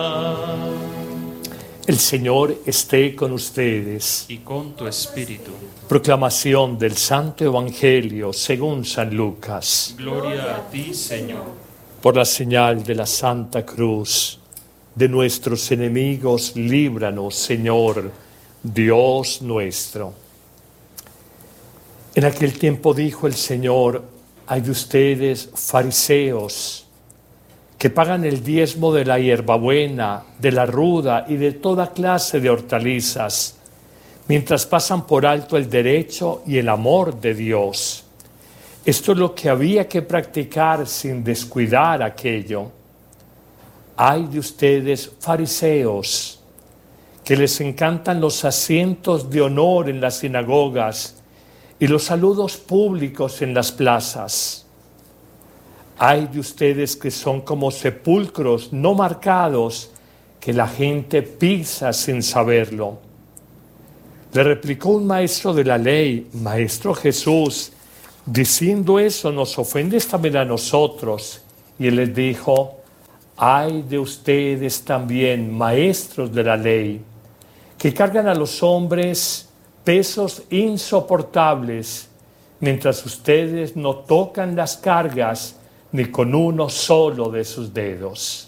El Señor esté con ustedes. Y con tu espíritu. Proclamación del Santo Evangelio según San Lucas. Gloria a ti, Señor. Por la señal de la Santa Cruz de nuestros enemigos, líbranos, Señor, Dios nuestro. En aquel tiempo dijo el Señor: hay de ustedes, fariseos, que pagan el diezmo de la hierbabuena, de la ruda y de toda clase de hortalizas, mientras pasan por alto el derecho y el amor de Dios. Esto es lo que había que practicar sin descuidar aquello. Ay de ustedes, fariseos, que les encantan los asientos de honor en las sinagogas y los saludos públicos en las plazas. Ay de ustedes que son como sepulcros no marcados, que la gente pisa sin saberlo. Le replicó un maestro de la ley: Maestro Jesús, diciendo eso, ¿nos ofendes también a nosotros? Y él les dijo: ay de ustedes también, maestros de la ley, que cargan a los hombres pesos insoportables, mientras ustedes no tocan las cargas ni con uno solo de sus dedos.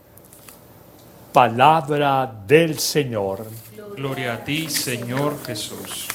Palabra del Señor. Gloria a ti, Señor Jesús.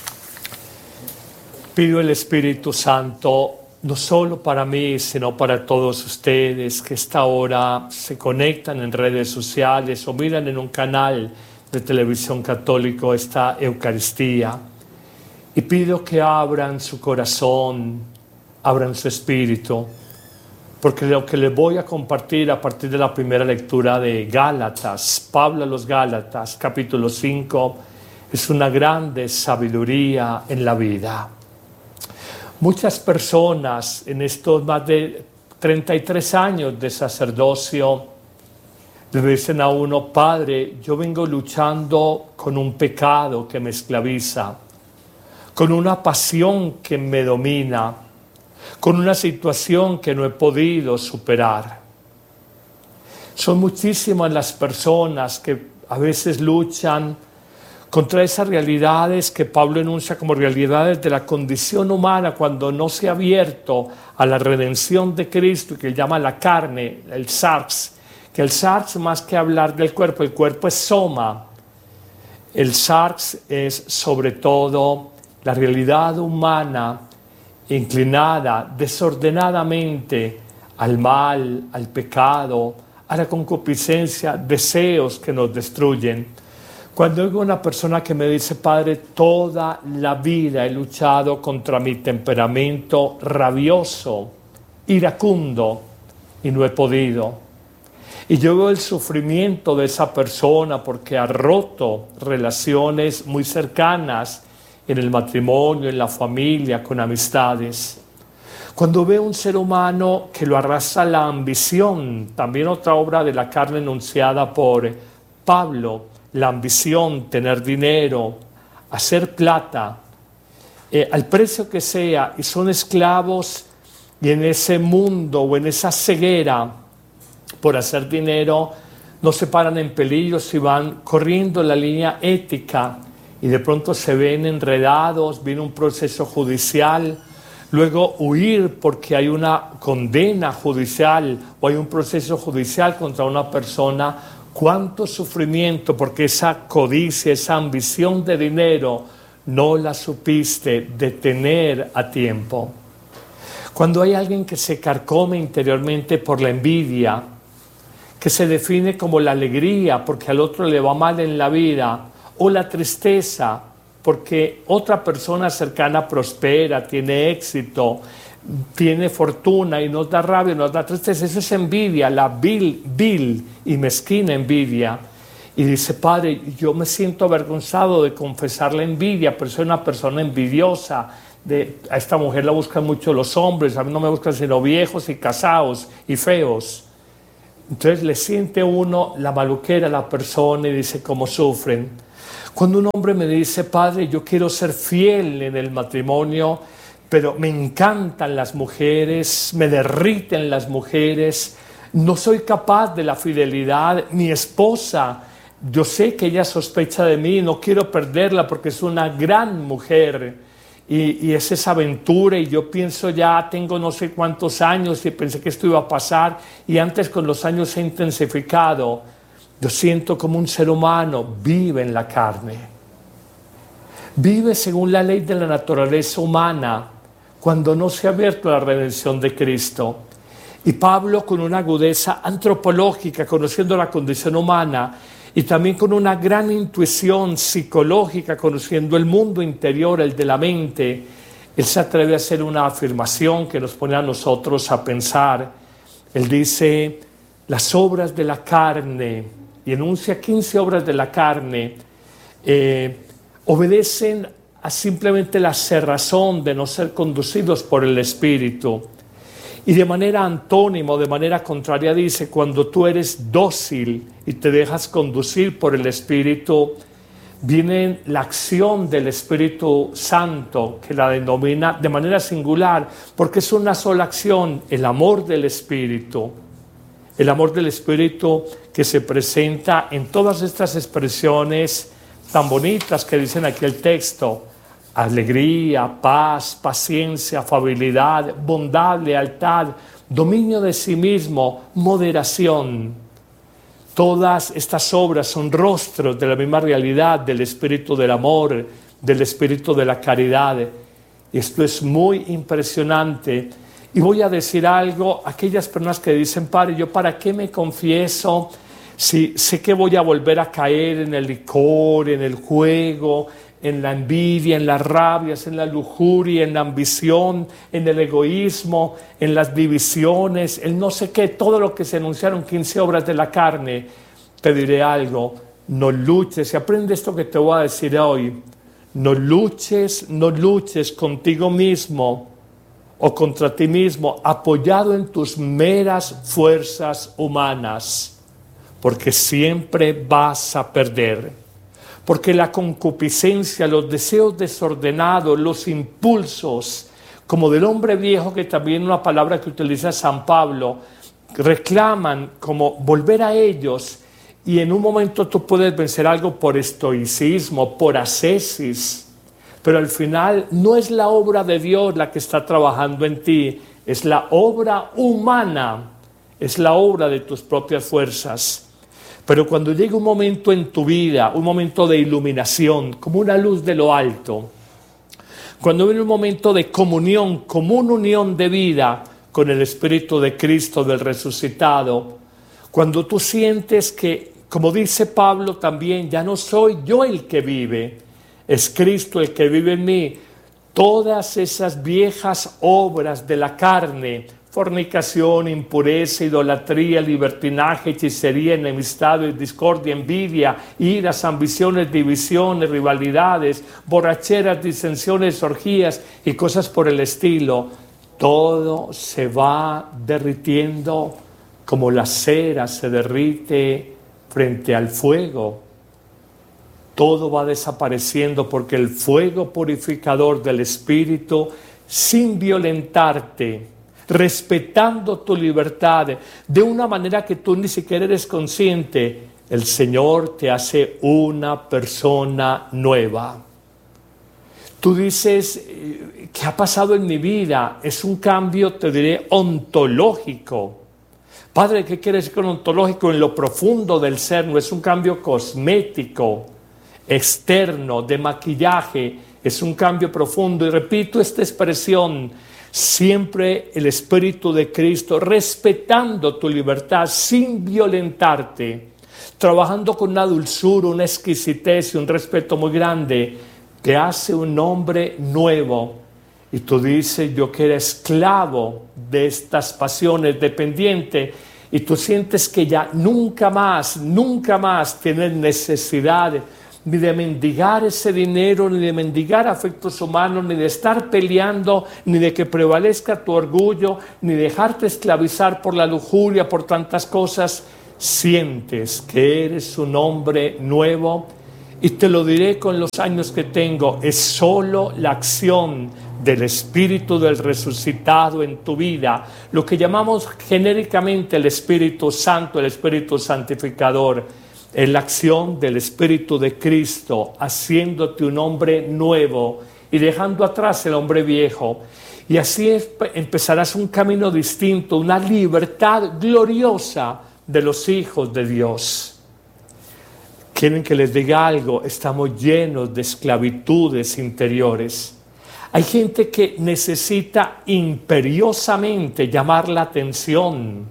Pido el Espíritu Santo, no solo para mí, sino para todos ustedes que esta hora se conectan en redes sociales o miran en un canal de televisión católico esta Eucaristía. Y pido que abran su corazón, abran su espíritu, porque lo que les voy a compartir a partir de la primera lectura de Gálatas, Pablo a los Gálatas, capítulo 5, es una grande sabiduría en la vida. Muchas personas en estos más de 33 años de sacerdocio le dicen a uno: Padre, yo vengo luchando con un pecado que me esclaviza, con una pasión que me domina, con una situación que no he podido superar. Son muchísimas las personas que a veces luchan contra esas realidades que Pablo enuncia como realidades de la condición humana cuando no se ha abierto a la redención de Cristo, que él llama la carne, el sarx, que el sarx, más que hablar del cuerpo, el cuerpo es soma. El sarx es sobre todo la realidad humana inclinada desordenadamente al mal, al pecado, a la concupiscencia, deseos que nos destruyen. Cuando oigo a una persona que me dice: Padre, toda la vida he luchado contra mi temperamento rabioso, iracundo, y no he podido. Y yo veo el sufrimiento de esa persona porque ha roto relaciones muy cercanas en el matrimonio, en la familia, con amistades. Cuando veo un ser humano que lo arrasa la ambición, también otra obra de la carne enunciada por Pablo, la ambición, tener dinero, hacer plata, al precio que sea, y son esclavos, y en ese mundo o en esa ceguera por hacer dinero no se paran en peligros y van corriendo la línea ética, y de pronto se ven enredados, viene un proceso judicial, luego huir porque hay una condena judicial o hay un proceso judicial contra una persona. Cuánto sufrimiento porque esa codicia, esa ambición de dinero no la supiste detener a tiempo. Cuando hay alguien que se carcome interiormente por la envidia, que se define como la alegría porque al otro le va mal en la vida, o la tristeza porque otra persona cercana prospera, tiene éxito, tiene fortuna y nos da rabia, nos da tristeza, eso es envidia, la vil y mezquina envidia. Y dice: Padre, yo me siento avergonzado de confesar la envidia, pero soy una persona envidiosa. A esta mujer la buscan mucho los hombres, a mí no me buscan sino viejos y casados y feos. Entonces le siente uno la maluquera a la persona y dice cómo sufren. Cuando un hombre me dice: Padre, yo quiero ser fiel en el matrimonio, pero me encantan las mujeres, me derriten las mujeres, No soy capaz de la fidelidad. Mi esposa, yo sé que ella sospecha de mí, no quiero perderla porque es una gran mujer. Y es esa aventura y yo pienso ya tengo no sé cuántos años y pensé que esto iba a pasar y antes con los años se ha intensificado. Yo siento como un ser humano vive en la carne. Vive según la ley de la naturaleza humana cuando no se ha abierto la redención de Cristo. Y Pablo, con una agudeza antropológica, conociendo la condición humana, y también con una gran intuición psicológica, conociendo el mundo interior, el de la mente, él se atreve a hacer una afirmación que nos pone a nosotros a pensar. Él dice, las obras de la carne, y enuncia 15 obras de la carne, obedecen a simplemente la cerrazón de no ser conducidos por el Espíritu. Y de manera antónima, de manera contraria dice, cuando tú eres dócil y te dejas conducir por el Espíritu, viene la acción del Espíritu Santo, que la denomina de manera singular, porque es una sola acción, el amor del Espíritu. El amor del Espíritu que se presenta en todas estas expresiones tan bonitas que dicen aquí el texto. Alegría, paz, paciencia, afabilidad, bondad, lealtad, dominio de sí mismo, moderación. Todas estas obras son rostros de la misma realidad del espíritu del amor, del espíritu de la caridad. Esto es muy impresionante. Y voy a decir algo, aquellas personas que dicen, Padre, ¿yo para qué me confieso si sé que voy a volver a caer en el licor, en el juego, en la envidia, en las rabias, en la lujuria, en la ambición, en el egoísmo, en las divisiones, el no sé qué, todo lo que se enunciaron 15 obras de la carne? Te diré algo, no luches, y aprende esto que te voy a decir hoy, no luches contigo mismo o contra ti mismo, apoyado en tus meras fuerzas humanas, porque siempre vas a perder. Porque la concupiscencia, los deseos desordenados, los impulsos, como del hombre viejo, que también una palabra que utiliza San Pablo, reclaman como volver a ellos, y en un momento tú puedes vencer algo por estoicismo, por ascesis, pero al final no es la obra de Dios la que está trabajando en ti, es la obra humana, es la obra de tus propias fuerzas. Pero cuando llega un momento en tu vida, un momento de iluminación, como una luz de lo alto, cuando viene un momento de comunión, como una unión de vida con el Espíritu de Cristo, del resucitado, cuando tú sientes que, como dice Pablo también, ya no soy yo el que vive, es Cristo el que vive en mí, todas esas viejas obras de la carne, fornicación, impureza, idolatría, libertinaje, hechicería, enemistad, discordia, envidia, iras, ambiciones, divisiones, rivalidades, borracheras, disensiones, orgías y cosas por el estilo. Todo se va derritiendo como la cera se derrite frente al fuego. Todo va desapareciendo porque el fuego purificador del Espíritu, sin violentarte, respetando tu libertad de una manera que tú ni siquiera eres consciente, el Señor te hace una persona nueva. Tú dices, ¿qué ha pasado en mi vida? Es un cambio, te diré, ontológico. Padre, ¿qué quiere decir con ontológico? En lo profundo del ser, no es un cambio cosmético, externo, de maquillaje, es un cambio profundo. Y repito esta expresión, siempre el Espíritu de Cristo, respetando tu libertad, sin violentarte, trabajando con una dulzura, una exquisitez y un respeto muy grande, te hace un hombre nuevo. Y tú dices, yo que era esclavo de estas pasiones, dependiente, y tú sientes que ya nunca más tienes necesidad ni de mendigar ese dinero, ni de mendigar afectos humanos, ni de estar peleando, ni de que prevalezca tu orgullo, ni dejarte esclavizar por la lujuria, por tantas cosas. Sientes que eres un hombre nuevo, y te lo diré con los años que tengo, es solo la acción del Espíritu del resucitado en tu vida, lo que llamamos genéricamente el Espíritu Santo, el Espíritu Santificador, es la acción del Espíritu de Cristo, haciéndote un hombre nuevo y dejando atrás el hombre viejo. Y así empezarás un camino distinto, una libertad gloriosa de los hijos de Dios. Quieren que les diga algo, estamos llenos de esclavitudes interiores. Hay gente que necesita imperiosamente llamar la atención,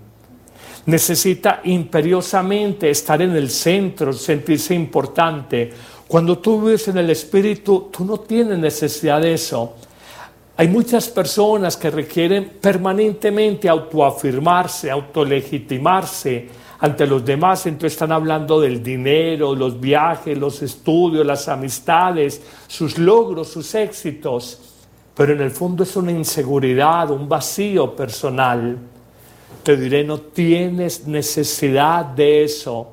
necesita imperiosamente estar en el centro, sentirse importante. Cuando tú vives en el Espíritu, tú no tienes necesidad de eso. Hay muchas personas que requieren permanentemente autoafirmarse, autolegitimarse ante los demás. Entonces están hablando del dinero, los viajes, los estudios, las amistades, sus logros, sus éxitos. Pero en el fondo es una inseguridad, un vacío personal. Te diré, no tienes necesidad de eso.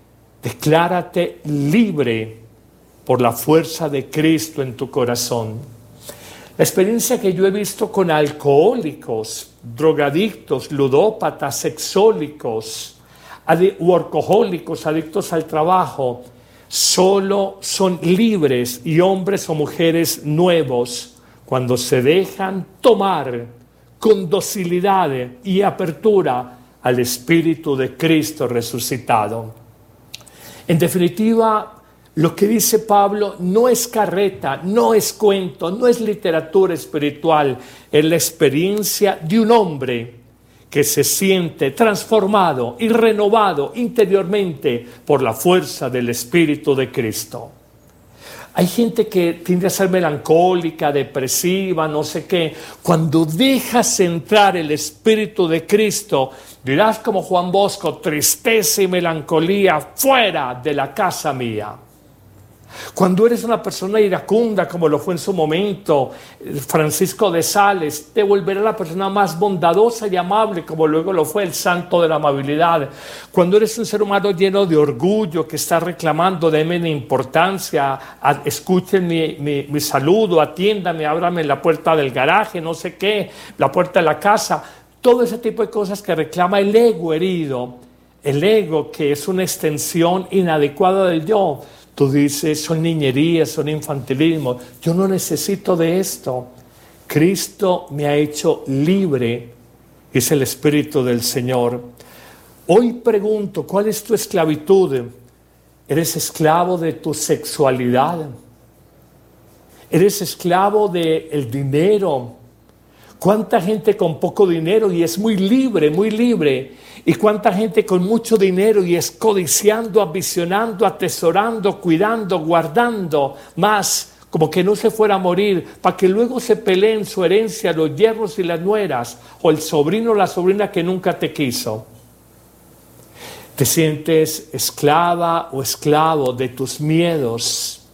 Declárate libre por la fuerza de Cristo en tu corazón. La experiencia que yo he visto con alcohólicos, drogadictos, ludópatas, sexólicos, workahólicos, adictos al trabajo, solo son libres y hombres o mujeres nuevos cuando se dejan tomar con docilidad y apertura al Espíritu de Cristo resucitado. En definitiva, lo que dice Pablo no es carreta, no es cuento, no es literatura espiritual, es la experiencia de un hombre que se siente transformado y renovado interiormente por la fuerza del Espíritu de Cristo. Hay gente que tiende a ser melancólica, depresiva, no sé qué. Cuando dejas entrar el Espíritu de Cristo, dirás como Juan Bosco, tristeza y melancolía fuera de la casa mía. Cuando eres una persona iracunda, como lo fue en su momento Francisco de Sales, te volverás la persona más bondadosa y amable, como luego lo fue el santo de la amabilidad. Cuando eres un ser humano lleno de orgullo, que está reclamando, denme importancia, escuchen mi saludo, atiéndame, ábrame la puerta del garaje, no sé qué, la puerta de la casa, todo ese tipo de cosas que reclama el ego herido, el ego que es una extensión inadecuada del yo. Tú dices, son niñerías, son infantilismo. Yo no necesito de esto. Cristo me ha hecho libre, es el Espíritu del Señor. Hoy pregunto, ¿cuál es tu esclavitud? ¿Eres esclavo de tu sexualidad? ¿Eres esclavo del dinero? ¿Cuánta gente con poco dinero y es muy libre, muy libre? ¿Y cuánta gente con mucho dinero y es codiciando, ambicionando, atesorando, cuidando, guardando más, como que no se fuera a morir, para que luego se peleen su herencia los yernos y las nueras, o el sobrino o la sobrina que nunca te quiso? ¿Te sientes esclava o esclavo de tus miedos?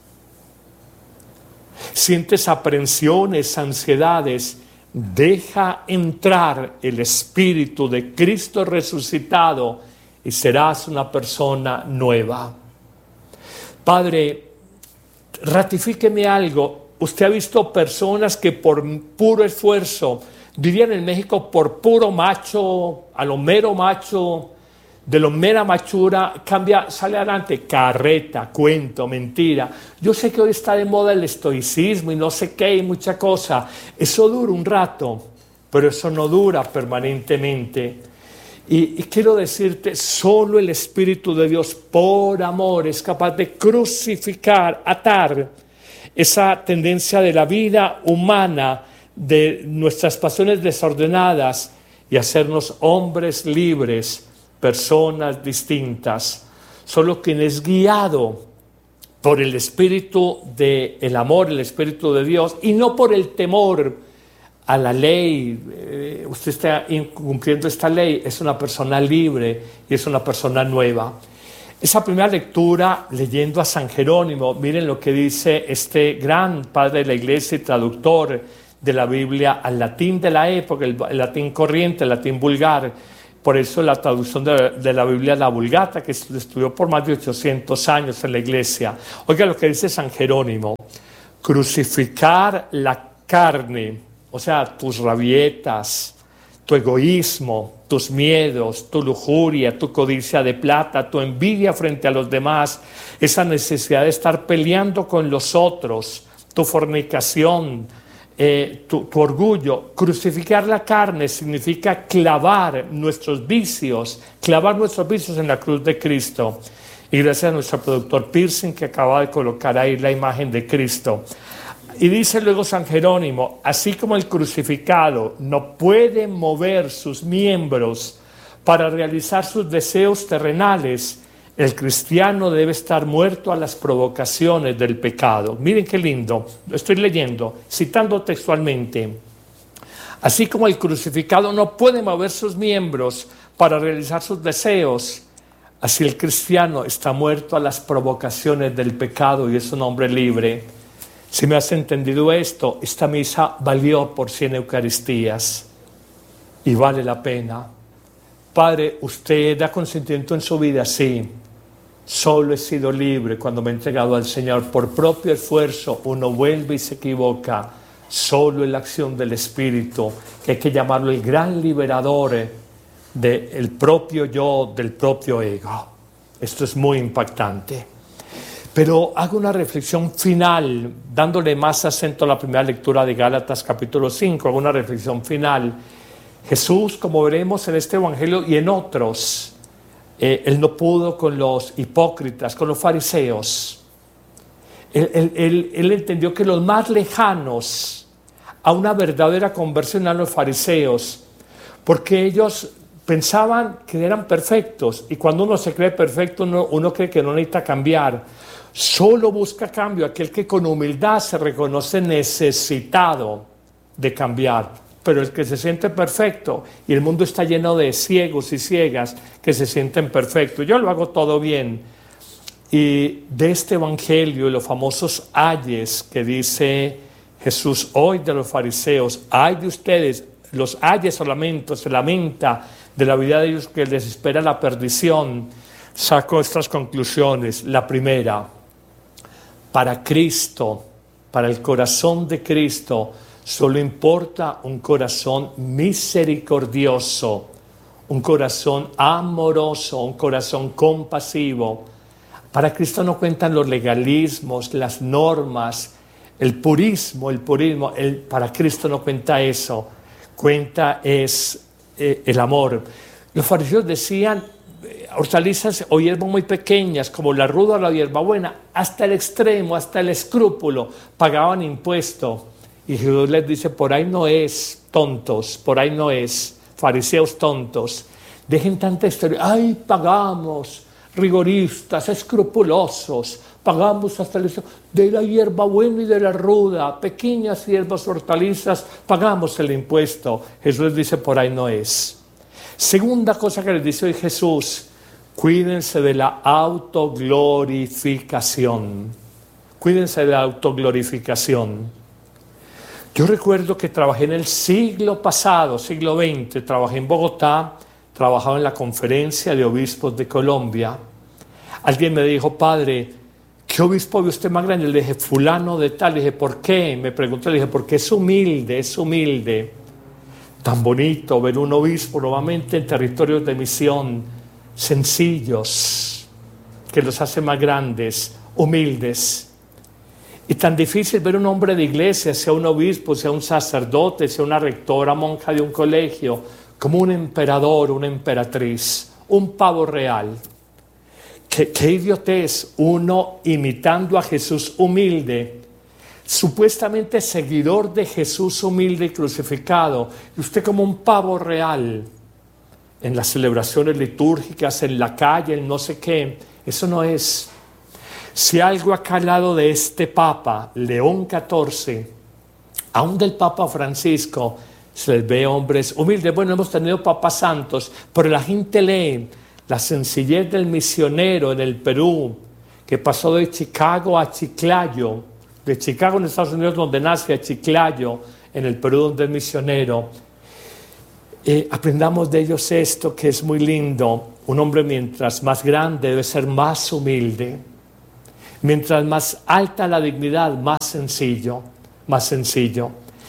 ¿Sientes aprensiones, ansiedades? Deja entrar el Espíritu de Cristo resucitado y serás una persona nueva. Padre, ratifíqueme algo. Usted ha visto personas que por puro esfuerzo, dirían en México, por puro macho, a lo mero macho, de lo mera machura, sale adelante, carreta, cuento, mentira. Yo sé que hoy está de moda el estoicismo y no sé qué y mucha cosa. Eso dura un rato, pero eso no dura permanentemente. Y quiero decirte, solo el Espíritu de Dios, por amor, es capaz de crucificar, atar esa tendencia de la vida humana, de nuestras pasiones desordenadas y hacernos hombres libres, personas distintas. Solo quien es guiado por el Espíritu del amor, el Espíritu de Dios, y no por el temor a la ley, usted está incumpliendo esta ley, es una persona libre y es una persona nueva. Esa primera lectura, leyendo a San Jerónimo, miren lo que dice este gran padre de la Iglesia y traductor de la Biblia al latín de la época, el latín corriente, el latín vulgar. Por eso la traducción de la Biblia, la Vulgata, que se estudió por más de 800 años en la Iglesia. Oiga lo que dice San Jerónimo: crucificar la carne, o sea, tus rabietas, tu egoísmo, tus miedos, tu lujuria, tu codicia de plata, tu envidia frente a los demás, esa necesidad de estar peleando con los otros, tu fornicación, tu orgullo. Crucificar la carne significa clavar nuestros vicios en la cruz de Cristo. Y gracias a nuestro productor Pearson, que acaba de colocar ahí la imagen de Cristo. Y dice luego San Jerónimo, así como el crucificado no puede mover sus miembros para realizar sus deseos terrenales, el cristiano debe estar muerto a las provocaciones del pecado. Miren qué lindo, lo estoy leyendo, citando textualmente. Así como el crucificado no puede mover sus miembros para realizar sus deseos, así el cristiano está muerto a las provocaciones del pecado y es un hombre libre. Si me has entendido esto, esta misa valió por 100 Eucaristías y vale la pena. Padre, ¿usted da consentimiento en su vida? Sí. Solo he sido libre cuando me he entregado al Señor. Por propio esfuerzo uno vuelve y se equivoca. Solo en la acción del Espíritu, que hay que llamarlo el gran liberador del propio yo, del propio ego. Esto es muy impactante. Pero hago una reflexión final, dándole más acento a la primera lectura de Gálatas capítulo 5, hago una reflexión final. Jesús, como veremos en este evangelio y en otros, Él no pudo con los hipócritas, con los fariseos. Él entendió que los más lejanos a una verdadera conversión eran los fariseos, porque ellos pensaban que eran perfectos, y cuando uno se cree perfecto, uno cree que no necesita cambiar. Solo busca cambio aquel que con humildad se reconoce necesitado de cambiar. Pero el que se siente perfecto, y el mundo está lleno de ciegos y ciegas que se sienten perfectos. Yo lo hago todo bien. Y de este evangelio y los famosos ayes que dice Jesús hoy de los fariseos, ay de ustedes, los ayes o lamentos, se lamenta de la vida de ellos que les espera la perdición. Saco estas conclusiones. La primera, para Cristo, para el corazón de Cristo, solo importa un corazón misericordioso, un corazón amoroso, un corazón compasivo. Para Cristo no cuentan los legalismos, las normas, el purismo. Para Cristo no cuenta eso. Cuenta es el amor. Los fariseos decían hortalizas o hierbas muy pequeñas, como la ruda o la hierbabuena, hasta el extremo, hasta el escrúpulo, pagaban impuesto. Y Jesús les dice, por ahí no es, tontos, por ahí no es, fariseos tontos. Dejen tanta historia, ay, pagamos, rigoristas, escrupulosos, pagamos hasta el extremo, de la hierbabuena y de la ruda, pequeñas hierbas, hortalizas, pagamos el impuesto. Jesús les dice, por ahí no es. Segunda cosa que les dice hoy Jesús, cuídense de la autoglorificación. Cuídense de la autoglorificación. Yo recuerdo que trabajé en el siglo pasado, siglo XX, trabajé en Bogotá, trabajaba en la Conferencia de Obispos de Colombia. Alguien me dijo, padre, ¿qué obispo ve usted más grande? Le dije, fulano de tal. Le dije, ¿por qué? Me preguntó, le dije, porque es humilde, es humilde. Tan bonito ver un obispo nuevamente en territorios de misión, sencillos, que los hace más grandes, humildes. Y tan difícil ver un hombre de iglesia, sea un obispo, sea un sacerdote, sea una rectora, monja de un colegio, como un emperador, una emperatriz, un pavo real. ¿Qué idiotez? Uno imitando a Jesús humilde, supuestamente seguidor de Jesús humilde y crucificado, y usted como un pavo real, en las celebraciones litúrgicas, en la calle, en no sé qué. Eso no es. Si algo ha calado de este Papa, León XIV, aún del Papa Francisco, se les ve hombres humildes. Bueno, hemos tenido papas santos, pero la gente lee la sencillez del misionero en el Perú, que pasó de Chicago a Chiclayo, de Chicago en Estados Unidos donde nace, a Chiclayo en el Perú donde es misionero. Aprendamos de ellos esto que es muy lindo. Un hombre mientras más grande debe ser más humilde. Mientras más alta la dignidad, más sencillo, más sencillo.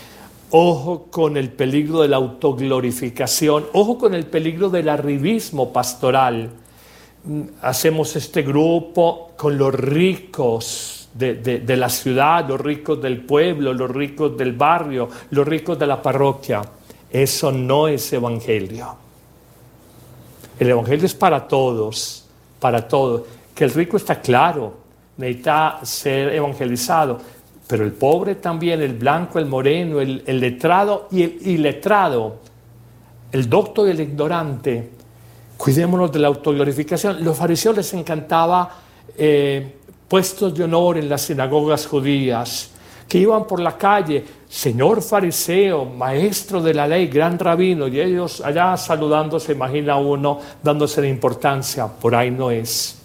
Ojo con el peligro de la autoglorificación, ojo con el peligro del arribismo pastoral. Hacemos este grupo con los ricos de la ciudad, los ricos del pueblo, los ricos del barrio, los ricos de la parroquia. Eso no es evangelio. El evangelio es para todos, para todos. Que el rico está claro, necesita ser evangelizado, pero el pobre también, el blanco, el moreno, el letrado y el iletrado, el docto y el ignorante. Cuidémonos de la autoglorificación. Los fariseos les encantaba puestos de honor en las sinagogas judías, que iban por la calle, señor fariseo, maestro de la ley, gran rabino, y ellos allá saludándose, imagina uno, dándose la importancia. Por ahí no es.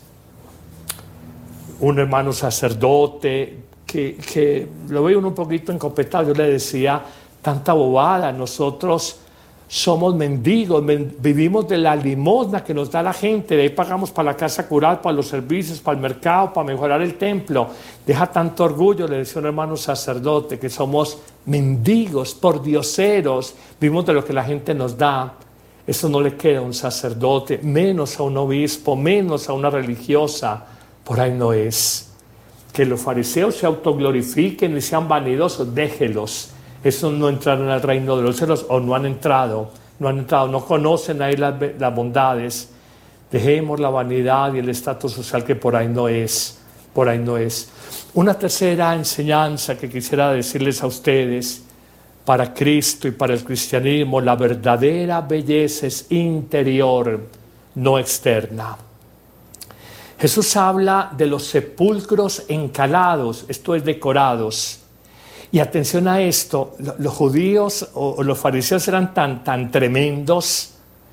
Un hermano sacerdote que lo veo uno un poquito encopetado, yo le decía, tanta bobada, nosotros somos mendigos, vivimos de la limosna que nos da la gente, de ahí pagamos para la casa cural, para los servicios, para el mercado, para mejorar el templo. Deja tanto orgullo, le decía un hermano sacerdote, que somos mendigos, pordioseros, vivimos de lo que la gente nos da. Eso no le queda a un sacerdote, menos a un obispo, menos a una religiosa. Por ahí no es. Que los fariseos se autoglorifiquen y sean vanidosos, déjelos. Esos no entraron al reino de los cielos o no han entrado, no conocen ahí las bondades. Dejemos la vanidad y el estatus social que por ahí no es, por ahí no es. Una tercera enseñanza que quisiera decirles a ustedes, para Cristo y para el cristianismo, la verdadera belleza es interior, no externa. Jesús habla de los sepulcros encalados, esto es decorados. Y atención a esto, los judíos o los fariseos eran tan tremendos,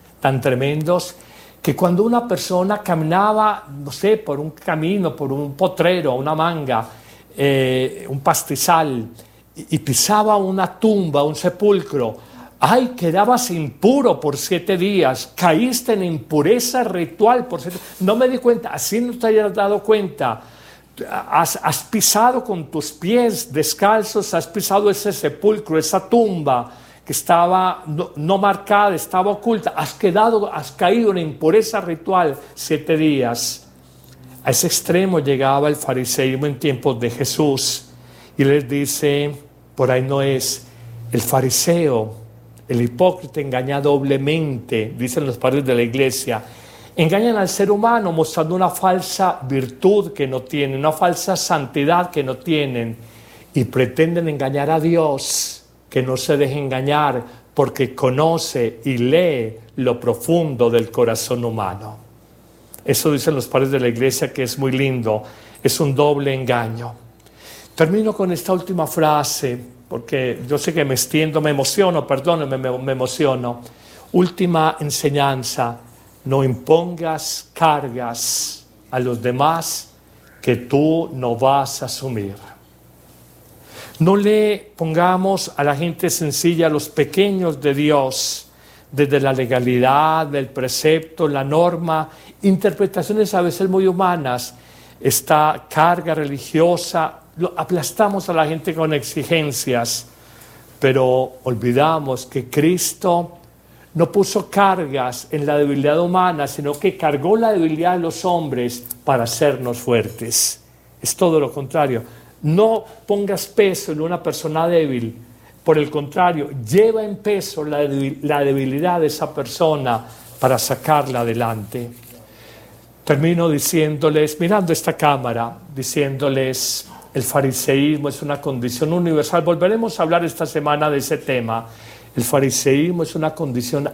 que cuando una persona caminaba, no sé, por un camino, por un potrero, una manga, un pastizal, y pisaba una tumba, un sepulcro, ¡ay, quedabas impuro por 7 días! Caíste en impureza ritual por 7 días. No me di cuenta, así no te hayas dado cuenta. Has pisado con tus pies descalzos, has pisado ese sepulcro, esa tumba que estaba no marcada, estaba oculta. Has caído en impureza ritual 7 días. A ese extremo llegaba el fariseísmo en tiempos de Jesús. Y les dice, por ahí no es, el fariseo, el hipócrita engaña doblemente, dicen los padres de la iglesia. Engañan al ser humano mostrando una falsa virtud que no tienen, una falsa santidad que no tienen, y pretenden engañar a Dios, que no se deje engañar porque conoce y lee lo profundo del corazón humano. Eso dicen los padres de la iglesia, que es muy lindo, es un doble engaño. Termino con esta última frase, porque yo sé que me extiendo, me emociono, perdónenme, me emociono. Última enseñanza: no impongas cargas a los demás que tú no vas a asumir. No le pongamos a la gente sencilla, a los pequeños de Dios, desde la legalidad, el precepto, la norma, interpretaciones a veces muy humanas, esta carga religiosa. Aplastamos a la gente con exigencias, pero olvidamos que Cristo no puso cargas en la debilidad humana, sino que cargó la debilidad de los hombres para hacernos fuertes. Es todo lo contrario. No pongas peso en una persona débil. Por el contrario, lleva en peso la debilidad de esa persona para sacarla adelante. Termino diciéndoles, mirando esta cámara, diciéndoles: el fariseísmo es una condición universal. Volveremos a hablar esta semana de ese tema. El fariseísmo es una condición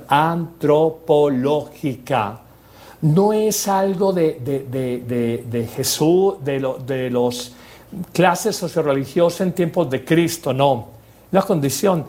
antropológica. No es algo de Jesús, de los clases socioreligiosas en tiempos de Cristo, no. Una condición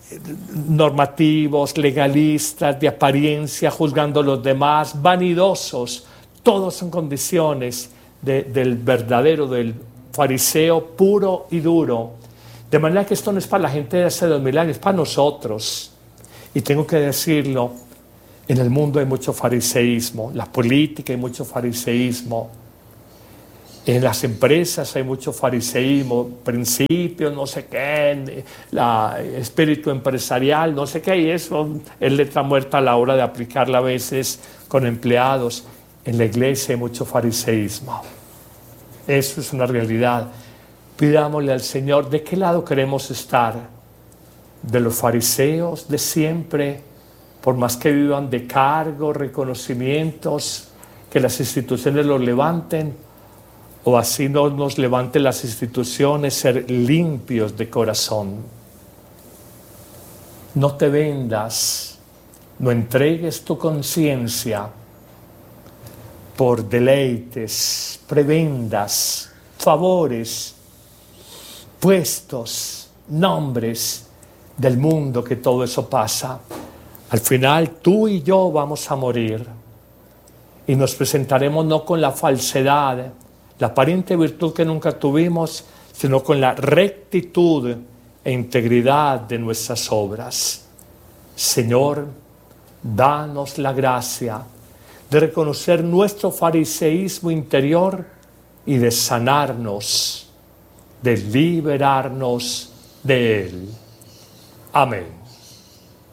normativos, legalistas, de apariencia, juzgando a los demás, vanidosos. Todos son condiciones del verdadero, del fariseo puro y duro. De manera que esto no es para la gente de hace 2000 años, es para nosotros. Y tengo que decirlo, en el mundo hay mucho fariseísmo, la política hay mucho fariseísmo. En las empresas hay mucho fariseísmo, principios, no sé qué, espíritu empresarial, no sé qué, y eso es letra muerta a la hora de aplicarla a veces con empleados. En la iglesia hay mucho fariseísmo. Eso es una realidad. Pidámosle al Señor, ¿de qué lado queremos estar? ¿De los fariseos de siempre, por más que vivan de cargos, reconocimientos, que las instituciones los levanten? ¿O así no nos levanten las instituciones, ser limpios de corazón? No te vendas, no entregues tu conciencia por deleites, prebendas, favores, puestos, nombres del mundo, que todo eso pasa. Al final tú y yo vamos a morir y nos presentaremos no con la falsedad, la aparente virtud que nunca tuvimos, sino con la rectitud e integridad de nuestras obras. Señor, danos la gracia de reconocer nuestro fariseísmo interior y de sanarnos, de liberarnos de él. Amén.